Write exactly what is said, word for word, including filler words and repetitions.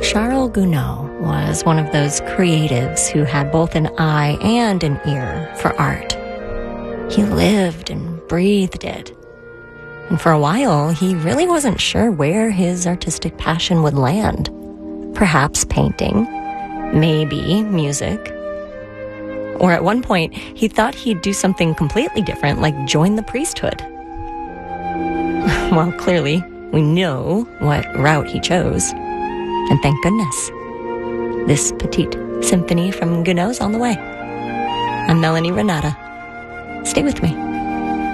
Charles Gounod was one of those creatives who had both an eye and an ear for art. He lived and breathed it. And for a while, he really wasn't sure where his artistic passion would land. Perhaps painting, maybe music. Or at one point, he thought he'd do something completely different, like join the priesthood. Well, clearly, we know what route he chose. And thank goodness. This petite symphony from Gounod's on the way. I'm Melanie Renata. Stay with me.